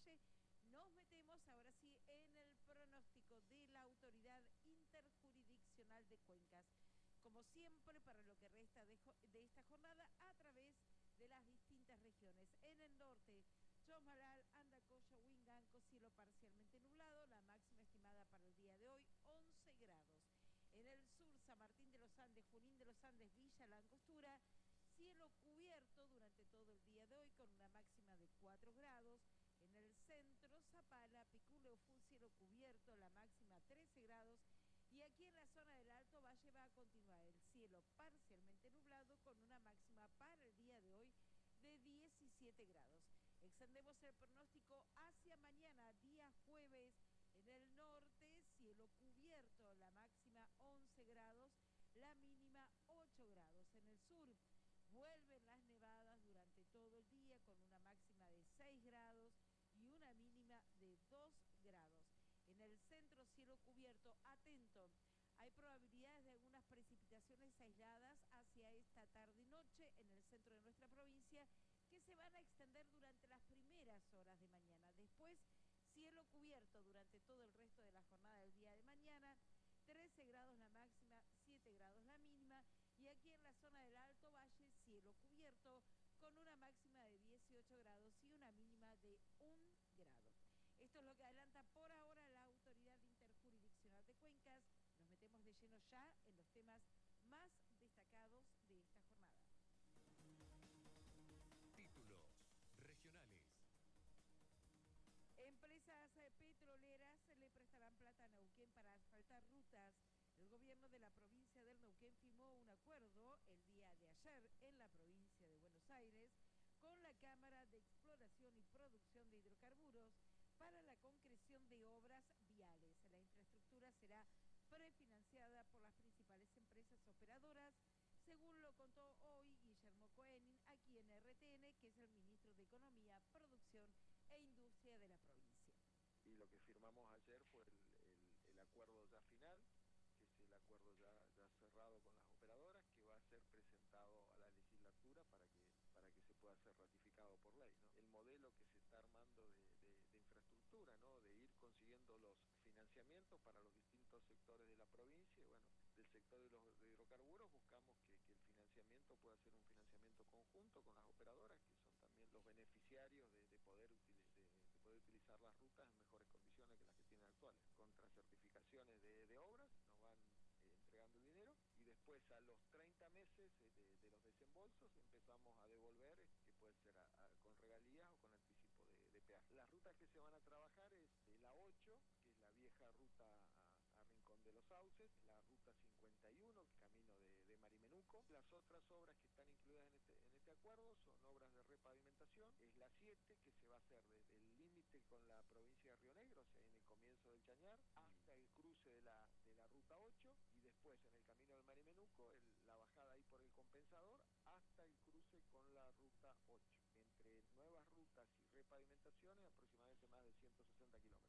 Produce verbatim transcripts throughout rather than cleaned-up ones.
Valle. Nos metemos ahora sí en el pronóstico de la Autoridad Interjurisdiccional de Cuencas. Como siempre, para lo que resta de, de esta jornada, a través de las distintas regiones. En el norte, Chomalal, Andacoya, Huinganco, cielo parcialmente nublado, la máxima estimada para el día de hoy, once grados. En el sur, San Martín de los Andes, Junín de los Andes, Villa La Angostura, cielo cubierto durante todo el día de hoy con una máxima de cuatro grados. En el centro, Zapala, Piculeufú, full cielo cubierto, la máxima trece grados. Y aquí en la zona del Alto Valle va a continuar el cielo parcialmente nublado con una máxima para el día de hoy de diecisiete grados. Extendemos el pronóstico hacia mañana, día jueves. En el norte, cielo cubierto, la máxima once grados, la mínima ocho grados. En el sur, vuelven las nevadas durante todo el día con una máxima de seis grados y una mínima de dos grados. En el centro, cielo cubierto, atento, hay probabilidades de algunas precipitaciones aisladas hacia esta tarde y noche en el centro de nuestra provincia que se van a extender durante las primeras horas de mañana. Después, cielo cubierto durante todo el resto de la jornada del día de mañana, trece grados la máxima, siete grados la mínima, y aquí en la zona del Alto Valle, cielo cubierto con una máxima de dieciocho grados y una mínima de un grado. Esto es lo que adelanta por ahora la Autoridad Interjurisdiccional de Cuencas. Nos metemos de lleno ya en los temas más destacados de esta jornada. Títulos regionales. Empresas petroleras le prestarán plata a Neuquén para asfaltar rutas. El gobierno de la provincia del Neuquén firmó un acuerdo el día de ayer en la provincia de Buenos Aires con la Cámara de Exploración y Producción de Hidrocarburos para la concreción de obras viales. La infraestructura será prefinanciada por las principales empresas operadoras, según lo contó hoy Guillermo Coenin, aquí en R T N, que es el ministro de Economía, Producción e Industria de la provincia. Y lo que firmamos ayer fue el, el, el acuerdo ya final, que es el acuerdo ya, ya cerrado con las operadoras, que va a ser presentado a la legislatura para que, para que se pueda ser ratificado por ley, ¿no? El modelo que se está armando de, de, de infraestructura, ¿no? De ir consiguiendo los financiamientos para los distintos sectores de la provincia, y bueno, del sector de los de hidrocarburos buscamos que, que el financiamiento pueda ser un financiamiento conjunto con las operadoras, que son también los beneficiarios de, de, poder, de, de poder utilizar las rutas en mejores condiciones que las que tienen actuales. Contra certificaciones de, de obras nos van eh, entregando el dinero y después a los treinta meses eh, de, de los desembolsos empezamos a devolver, eh, que puede ser a, a, con regalías o con anticipo de, de peaje. Las rutas que se van a trabajar es de la ocho, que es la vieja ruta a, a Rincón de los Sauces, la ruta cincuenta y uno, el camino de, de Marimenuco. Las otras obras que están incluidas en este, en este acuerdo son obras de repavimentación, es la siete, que se va a hacer desde el límite con la provincia de Río Negro, o sea, en el comienzo del Chañar, hasta el cruce de la, de la ruta ocho, y después en el camino del Marimenuco, el, la bajada ahí por el Compensador, hasta el cruce con la ruta ocho. Entre nuevas rutas y repavimentaciones, aproximadamente más de ciento sesenta kilómetros.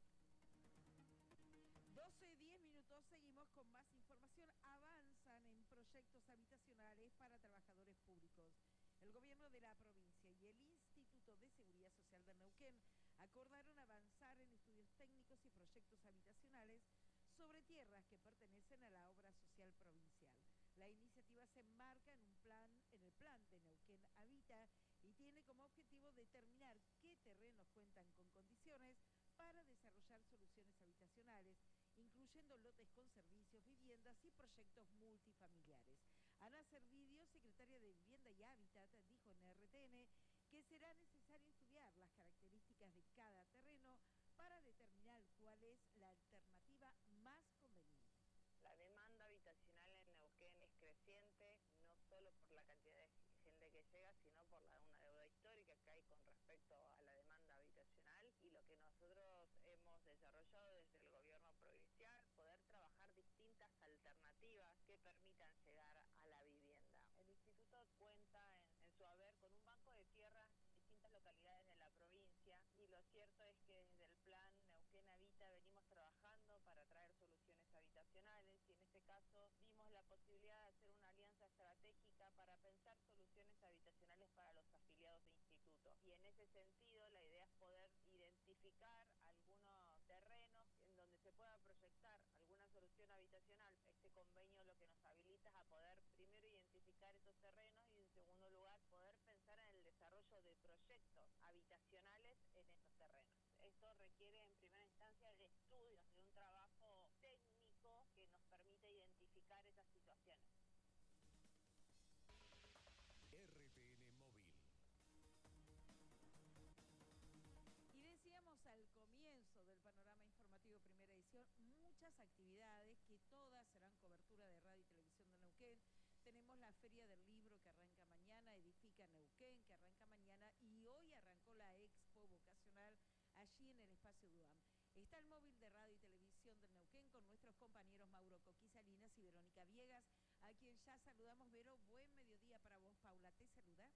doce, diez minutos, seguimos con más información. Avanzan en proyectos habitacionales para trabajadores públicos. El gobierno de la provincia y el Instituto de Seguridad Social de Neuquén acordaron avanzar en estudios técnicos y proyectos habitacionales sobre tierras que pertenecen a la obra social provincial. La iniciativa se enmarca en un plan, en el plan de Neuquén Habita, y tiene como objetivo determinar qué terrenos cuentan con condiciones para desarrollar soluciones habitacionales, incluyendo lotes con servicios, viviendas y proyectos multifamiliares. Ana Servidio, secretaria de Vivienda y Hábitat, dijo en R T N que será necesario estudiar las características de cada terreno para determinar cuál es la alternativa más conveniente. La demanda habitacional en Neuquén es creciente, no solo por la cantidad de gente que llega, sino por la, una deuda histórica que hay con respecto a la demanda habitacional, y lo que nosotros hemos desarrollado desde el gobierno provincial, poder trabajar distintas alternativas que permitan llegar a la vivienda. El instituto cuenta en, en su haber con un banco de tierras en distintas localidades de la provincia, y lo cierto es que desde el plan Neuquén Habita venimos trabajando para traer soluciones habitacionales, y en este caso vimos la posibilidad de hacer una alianza estratégica para pensar soluciones habitacionales para los afiliados de instituto. Y en ese sentido la idea es poder identificar identificar algunos terrenos en donde se pueda proyectar alguna solución habitacional. Este convenio lo que nos habilita es a poder primero identificar esos terrenos y en segundo lugar poder pensar en el desarrollo de proyectos habitacionales en estos terrenos. Esto requiere en primera instancia de estudios, de un trabajo técnico que nos permite identificar esas situaciones. R T N Móvil. Y decíamos al comienzo del panorama informativo primera edición, muchas actividades que todas serán cobertura de radio y televisión de Neuquén. Tenemos la Feria del Libro que arranca mañana, Edifica Neuquén que arranca mañana y hoy arrancó la Expo Vocacional allí en el Espacio Duam. Está el móvil de radio y televisión del Neuquén con nuestros compañeros Mauro Coqui Salinas y Verónica Viegas, a quien ya saludamos. Vero, buen mediodía para vos. Paula te saluda.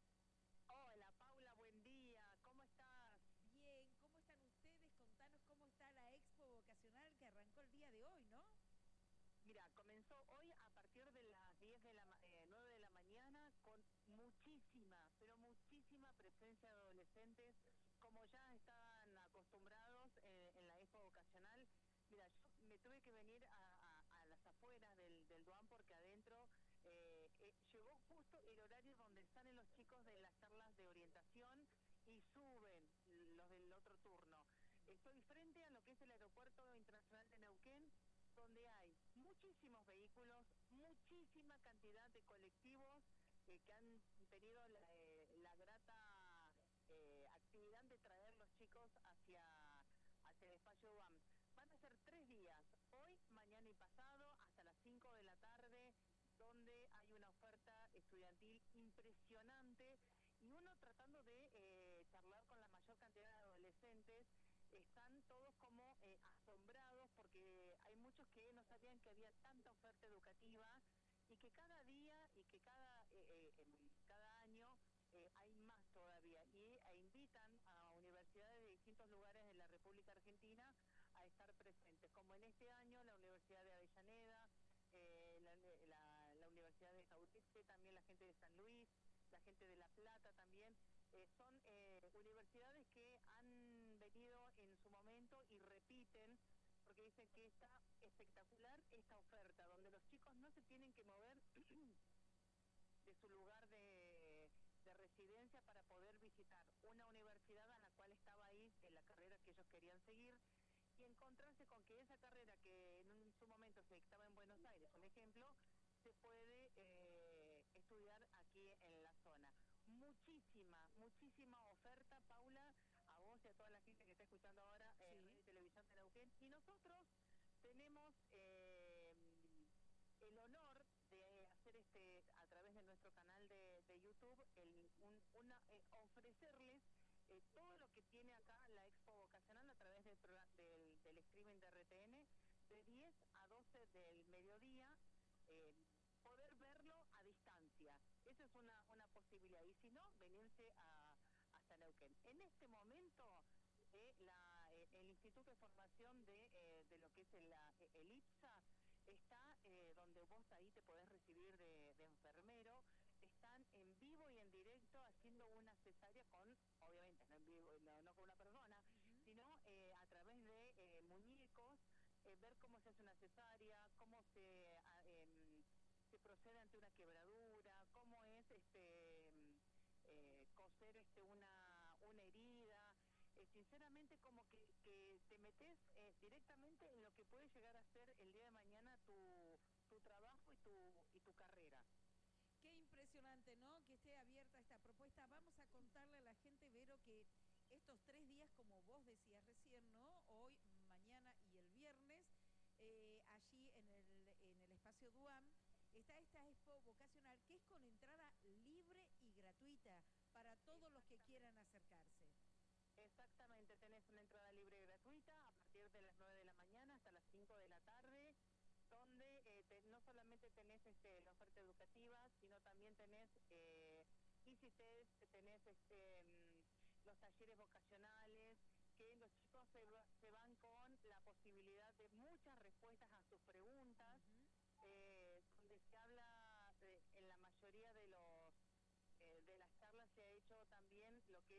Hola Paula, buen día, ¿cómo estás? Bien, ¿cómo están ustedes? Contanos cómo está la Expo Vocacional que arrancó el día de hoy, ¿no? Mira, comenzó hoy a partir de las diez de la eh, nueve de la mañana con muchísima, pero muchísima presencia de adolescentes, como ya estaban acostumbrados eh, en la Expo Vocacional. Mira, yo me tuve que venir a, a, a las afueras del, del Duam porque adentro eh, eh, llegó justo el horario donde salen los chicos de las charlas de orientación y suben los del otro turno. Estoy frente a lo que es el Aeropuerto Internacional de Neuquén, donde hay muchísimos vehículos, muchísima cantidad de colectivos eh, que han tenido la, eh, la grata eh, actividad de traer los chicos hacia, hacia el espacio U A M. Van a ser tres días, hoy, mañana y pasado, hasta las cinco de la tarde, donde hay una oferta estudiantil impresionante y uno tratando de eh, charlar con la mayor cantidad de adolescentes. Están todos como eh, asombrados porque hay muchos que no sabían que había tanta oferta educativa y que cada día y que cada eh, eh, cada año eh, hay más todavía y e invitan a universidades de distintos lugares de la República Argentina a estar presentes, como en este año la Universidad de Avellaneda, eh, la, la, la Universidad de Sauce, también la gente de San Luis, la gente de La Plata también. Eh, son eh, universidades que han venido en su momento y repiten porque dicen que está espectacular esta oferta, donde los chicos no se tienen que mover de su lugar de, de residencia para poder visitar una universidad a la cual estaba ahí en la carrera que ellos querían seguir y encontrarse con que esa carrera que en un, su momento se dictaba en Buenos Aires, un ejemplo, se puede eh, estudiar aquí en la zona. Muchísima, muchísima oferta, Paula, a vos y a toda la gente que está escuchando ahora eh, Sí. Radio y Televisión de Neuquén. Y nosotros tenemos eh, el honor de hacer este a través de nuestro canal de, de YouTube, el, un, una, eh, ofrecerles eh, todo lo que tiene acá la Expo Vocacional a través del, del, del streaming de R T N, de diez a doce del mediodía. Eh, poder verlo a distancia, esa es una, una posibilidad, y si no, venirse a, hasta Neuquén. En este momento, eh, la, eh, el Instituto de Formación de, eh, de lo que es el, el I P S A está eh, donde vos ahí te podés recibir de, de enfermero. Están en vivo y en directo haciendo una cesárea con, obviamente, no en vivo, no, no con una persona, uh-huh. sino eh, a través de eh, muñecos, eh, ver cómo se hace una cesárea, cómo se... Eh, se procede ante una quebradura, cómo es este eh, coser este una una herida, eh, sinceramente como que, que te metes eh, directamente en lo que puede llegar a ser el día de mañana tu, tu trabajo y tu, y tu carrera. Qué impresionante, ¿no? Que esté abierta esta propuesta. Vamos a contarle a la gente, Vero, que estos tres días, como vos decías recién, ¿no? Hoy, mañana y el viernes, eh, allí en el, en el espacio Duam, está esta Expo Vocacional que es con entrada libre y gratuita para todos los que quieran acercarse. Exactamente, tenés una entrada libre y gratuita a partir de las nueve de la mañana hasta las cinco de la tarde, donde eh, te, no solamente tenés este, la oferta educativa, sino también tenés eh, Easy Test, tenés este, mm, los talleres vocacionales, que los chicos se, se van con la posibilidad de muchas respuestas a sus preguntas,